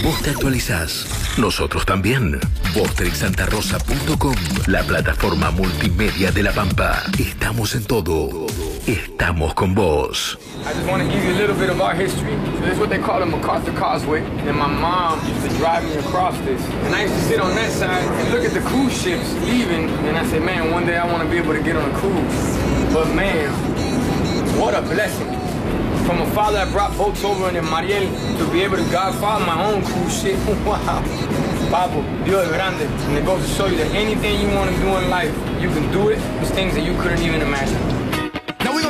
Vos te actualizás, nosotros también. VosTrekSantaRosa.com, la plataforma multimedia de La Pampa. Estamos en todo. Estamos con vos. I just want to give you a little bit of our history. So this is what they call the MacArthur Causeway. And my mom used to drive me across this. And I used to sit on that side and look at the cruise ships leaving. And I said, man, one day I want to be able to get on a cruise. But man, what a blessing. From a father that brought boats over in Mariel to be able to godfather my own cruise ship. Wow. Pablo, Dios es grande. And it goes to show you that anything you want to do in life, you can do it. There's things that you couldn't even imagine.